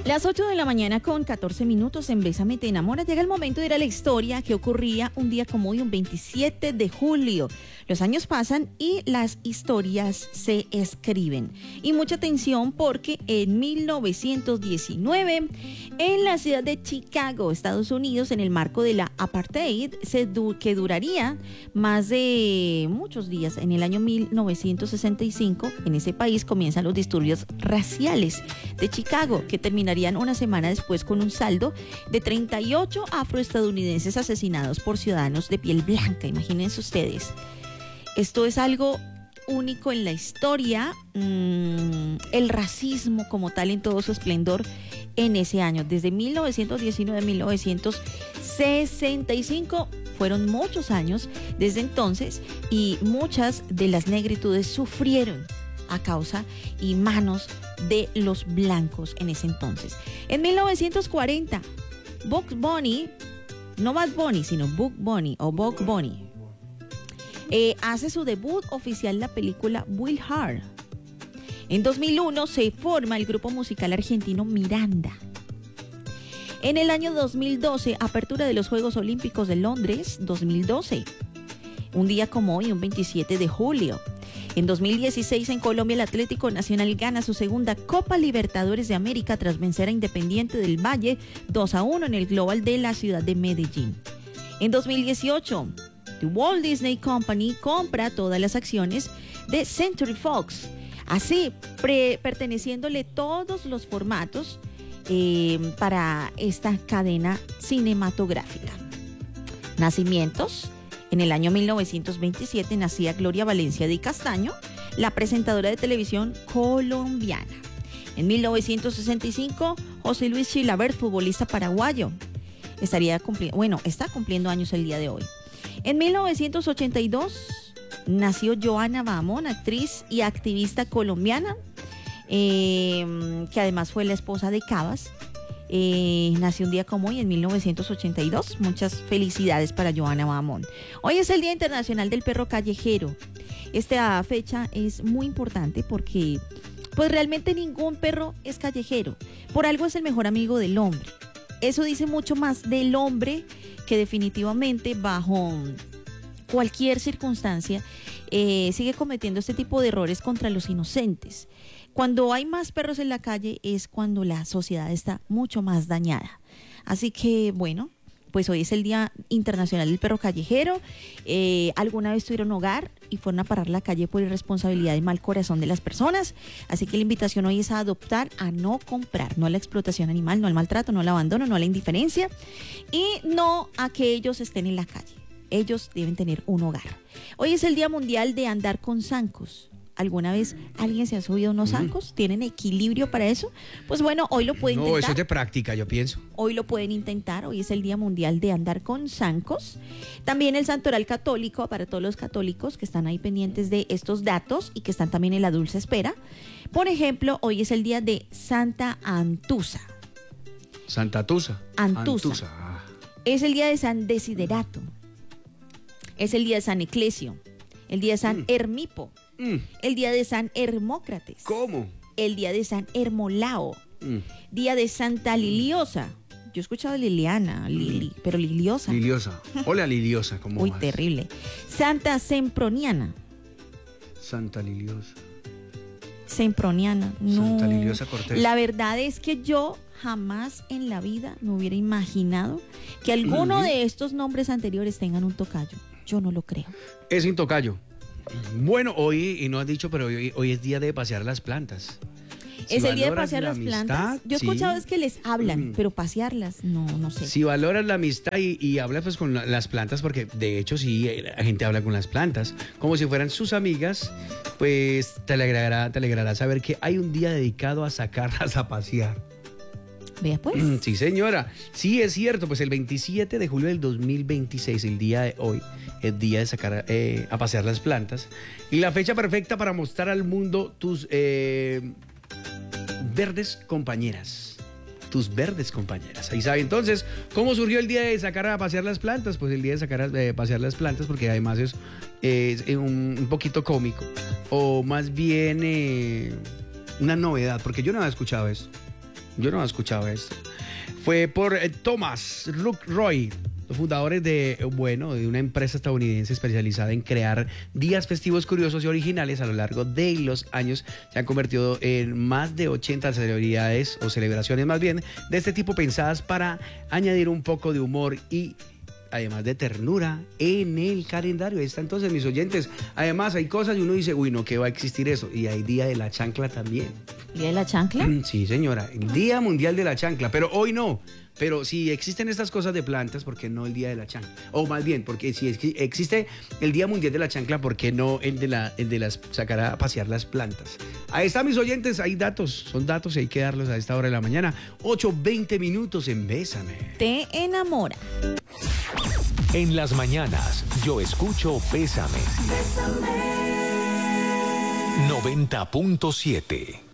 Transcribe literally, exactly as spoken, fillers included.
Las ocho de la mañana con catorce minutos en Bésame te enamora. Llega el momento de ir a la historia que ocurría un día como hoy, un veintisiete de julio. Los años pasan y las historias se escriben. Y mucha atención porque en mil novecientos diecinueve, en la ciudad de Chicago, Estados Unidos, en el marco de la apartheid, se du- que duraría más de muchos días, en el año mil novecientos sesenta y cinco, en ese país comienzan los disturbios raciales de Chicago, que terminarían una semana después con un saldo de treinta y ocho afroestadounidenses asesinados por ciudadanos de piel blanca. Imagínense ustedes. Esto es algo único en la historia, mmm, el racismo como tal en todo su esplendor en ese año. Desde mil novecientos diecinueve a mil novecientos sesenta y cinco fueron muchos años desde entonces y muchas de las negritudes sufrieron a causa y manos de los blancos en ese entonces. En mil novecientos cuarenta, Bugs Bunny, no Bad Bunny, sino Bugs Bunny o Bugs Bunny, eh, hace su debut oficial en la película Will Hard. En dos mil uno se forma el grupo musical argentino Miranda. En el año dos mil doce, apertura de los Juegos Olímpicos de Londres, dos mil doce. Un día como hoy, un veintisiete de julio. En dos mil dieciséis, en Colombia, el Atlético Nacional gana su segunda Copa Libertadores de América tras vencer a Independiente del Valle dos a uno en el Global de la ciudad de Medellín. En dos mil dieciocho, The Walt Disney Company compra todas las acciones de Century Fox, así pre- perteneciéndole todos los formatos eh, para esta cadena cinematográfica. Nacimientos. En el año mil novecientos veintisiete nacía Gloria Valencia de Castaño, la presentadora de televisión colombiana. En mil novecientos sesenta y cinco, José Luis Chilavert, futbolista paraguayo. Estaría cumpliendo, bueno, está cumpliendo años el día de hoy. En mil novecientos ochenta y dos nació Joana Bamón, actriz y activista colombiana, eh, que además fue la esposa de Cabas. Eh, nació un día como hoy en mil novecientos ochenta y dos. Muchas felicidades para Joana Bamón. Hoy es el Día Internacional del Perro Callejero. Esta fecha es muy importante porque pues realmente ningún perro es callejero. Por algo es el mejor amigo del hombre. Eso dice mucho más del hombre, que definitivamente bajo cualquier circunstancia eh, sigue cometiendo este tipo de errores contra los inocentes. Cuando hay más perros en la calle es cuando la sociedad está mucho más dañada. Así que, bueno, pues hoy es el Día Internacional del Perro Callejero. Eh, alguna vez tuvieron hogar y fueron a parar la calle por irresponsabilidad y mal corazón de las personas. Así que la invitación hoy es a adoptar, a no comprar, no a la explotación animal, no al maltrato, no al abandono, no a la indiferencia y no a que ellos estén en la calle. Ellos deben tener un hogar. Hoy es el Día Mundial de Andar con Zancos. ¿Alguna vez alguien se ha subido unos zancos? ¿Tienen equilibrio para eso? Pues bueno, hoy lo pueden intentar. No, eso es de práctica, yo pienso. Hoy lo pueden intentar. Hoy es el Día Mundial de Andar con Zancos. También el Santoral Católico, para todos los católicos que están ahí pendientes de estos datos y que están también en la dulce espera. Por ejemplo, hoy es el día de Santa Antusa. Santa Tusa. Antusa. Antusa. Ah. Es el día de San Desiderato. Es el día de San Eclesio. El día de San Mm. Hermipo. Mm. El día de San Hermócrates. ¿Cómo? El día de San Hermolao. Mm. Día de Santa Liliosa. Yo he escuchado Liliana, Lili, pero Liliosa. Liliosa. Hola, Liliosa, ¿cómo Uy, vas? terrible. Santa Semproniana. Santa Liliosa. Semproniana. No. Santa Liliosa Cortés. La verdad es que yo jamás en la vida me hubiera imaginado que alguno Ujú. de estos nombres anteriores tengan un tocayo. Yo no lo creo. Es sin tocayo. Bueno, hoy, y no has dicho, pero hoy, hoy es día de pasear las plantas. Si Es el día de valoras pasear la las amistad, plantas. Yo he sí. escuchado es que les hablan, Mm. pero pasearlas, no, no sé. Si valoras la amistad y, y hablas pues con la- las plantas, porque de hecho sí, eh, la gente habla con las plantas, como si fueran sus amigas, pues te alegrará, te alegrará saber que hay un día dedicado a sacarlas a pasear. Vea pues. Mm, Sí, señora. Sí, es cierto. Pues el veintisiete de julio del dos mil veintiséis, el día de hoy, es día de sacar eh, a pasear las plantas. Y la fecha perfecta para mostrar al mundo tus eh, verdes compañeras. Tus verdes compañeras. Ahí sabe entonces cómo surgió el día de sacar a pasear las plantas. Pues el día de sacar a eh, pasear las plantas, porque además es, es un, un poquito cómico. O más bien eh, una novedad, porque yo no había escuchado eso. Yo no he escuchado esto. Fue por eh, Thomas Roy, los fundadores de, bueno, de una empresa estadounidense especializada en crear días festivos curiosos y originales. A lo largo de los años se han convertido en más de ochenta celebridades o celebraciones más bien de este tipo pensadas para añadir un poco de humor y además de ternura en el calendario. Ahí está entonces, mis oyentes. Además hay cosas y uno dice, uy, no, que va a existir eso. Y hay Día de la Chancla también. ¿Día de la chancla? Sí, señora, el Día Mundial de la Chancla, pero hoy no. Pero si existen estas cosas de plantas, ¿por qué no el Día de la Chancla? O más bien, porque si existe el Día Mundial de la Chancla, ¿por qué no el de, la, el de las sacar a pasear las plantas? Ahí están, mis oyentes, hay datos, son datos y hay que darlos a esta hora de la mañana. ocho veinte minutos en Bésame. Te enamora. En las mañanas, yo escucho Bésame. Bésame. noventa punto siete